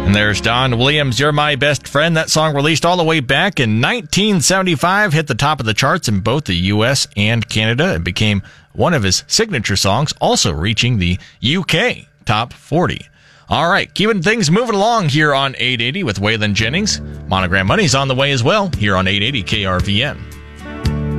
And there's Don Williams, You're My Best Friend. That song released all the way back in 1975, hit the top of the charts in both the U.S. and Canada. It became one of his signature songs, also reaching the UK top 40. All right, keeping things moving along here on 880 with Waylon Jennings. Monogram Money's on the way as well here on 880 KRVN.